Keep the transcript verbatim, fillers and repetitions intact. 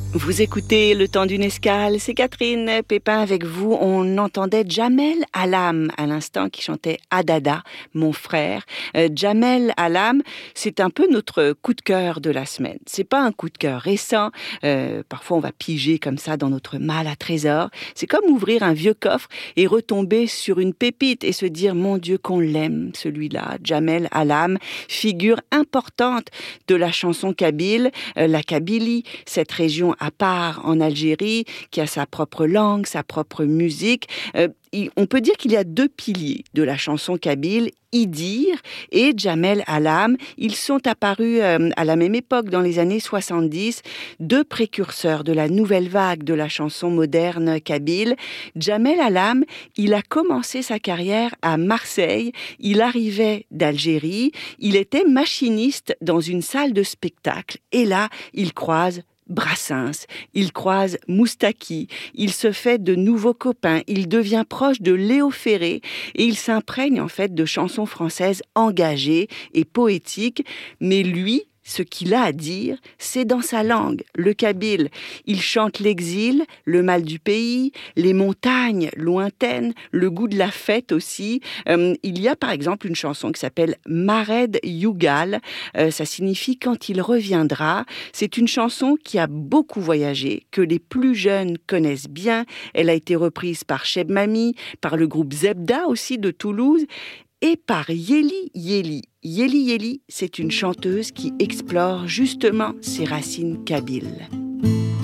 Vous écoutez Le Temps d'une escale, c'est Catherine Pépin avec vous. On entendait Jamel Alam à l'instant qui chantait Adada, mon frère. Euh, Jamel Alam, c'est un peu notre coup de cœur de la semaine. C'est pas un coup de cœur récent. Euh, parfois on va piger comme ça dans notre malle à trésor. C'est comme ouvrir un vieux coffre et retomber sur une pépite et se dire mon Dieu qu'on l'aime celui-là. Jamel Alam, figure importante de la chanson kabyle, euh, la Kabylie, cette région à part en Algérie, qui a sa propre langue, sa propre musique. Euh, on peut dire qu'il y a deux piliers de la chanson kabyle, Idir et Jamel Alam. Ils sont apparus euh, à la même époque, dans les années soixante-dix, deux précurseurs de la nouvelle vague de la chanson moderne kabyle. Jamel Alam, il a commencé sa carrière à Marseille. Il arrivait d'Algérie. Il était machiniste dans une salle de spectacle. Et là, il croise Brassens, il croise Moustaki, il se fait de nouveaux copains, il devient proche de Léo Ferré et il s'imprègne en fait de chansons françaises engagées et poétiques, mais lui, ce qu'il a à dire, c'est dans sa langue, le kabyle. Il chante l'exil, le mal du pays, les montagnes lointaines, le goût de la fête aussi. Euh, il y a par exemple une chanson qui s'appelle Mared Yougal. Euh, ça signifie quand il reviendra. C'est une chanson qui a beaucoup voyagé, que les plus jeunes connaissent bien. Elle a été reprise par Cheb Mami, par le groupe Zebda aussi de Toulouse, et par Yeli Yeli. Yeli Yeli, c'est une chanteuse qui explore justement ses racines kabyles.